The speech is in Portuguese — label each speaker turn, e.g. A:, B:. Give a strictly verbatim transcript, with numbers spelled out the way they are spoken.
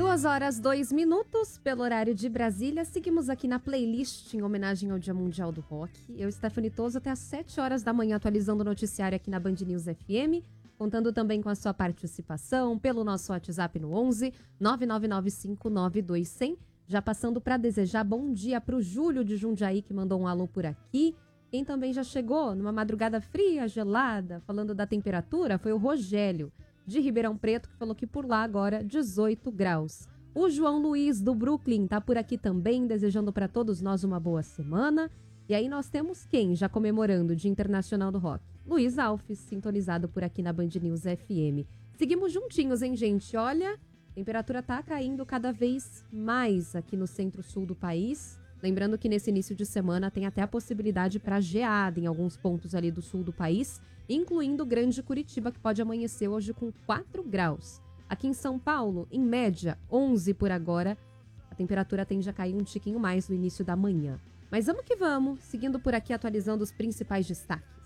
A: Duas horas, dois minutos, pelo horário de Brasília. Seguimos aqui na playlist em homenagem ao Dia Mundial do Rock. Eu, Stephanie Toso, até às sete horas da manhã, atualizando o noticiário aqui na Band News F M. Contando também com a sua participação pelo nosso WhatsApp no onze nove nove nove cinco nove dois zero zero. Já passando para desejar bom dia para o Júlio de Jundiaí, que mandou um alô por aqui. Quem também já chegou numa madrugada fria, gelada, falando da temperatura, foi o Rogério, de Ribeirão Preto, que falou que por lá agora dezoito graus. O João Luiz, do Brooklyn, tá por aqui também, desejando para todos nós uma boa semana. E aí nós temos quem já comemorando o Dia Internacional do Rock? Luiz Alves, sintonizado por aqui na Band News F M. Seguimos juntinhos, hein, gente? Olha, a temperatura tá caindo cada vez mais aqui no centro-sul do país. Lembrando que nesse início de semana tem até a possibilidade para geada em alguns pontos ali do sul do país, incluindo o Grande Curitiba, que pode amanhecer hoje com quatro graus. Aqui em São Paulo, em média, onze por agora. A temperatura tende a cair um tiquinho mais no início da manhã. Mas vamos que vamos, seguindo por aqui atualizando os principais destaques.